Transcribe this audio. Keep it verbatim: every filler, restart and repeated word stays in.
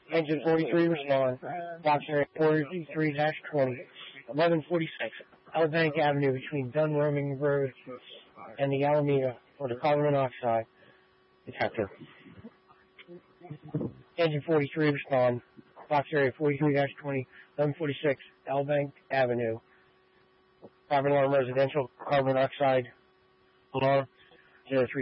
Engine forty-three respond. Box area forty-three dash twenty, eleven forty-six, Elbank Avenue between Dunroaming Road and the Alameda for the carbon monoxide detector. Engine forty-three respond. Box area forty-three dash twenty, eleven forty-six, Elbank Avenue. Carbon alarm residential carbon monoxide alarm zero three.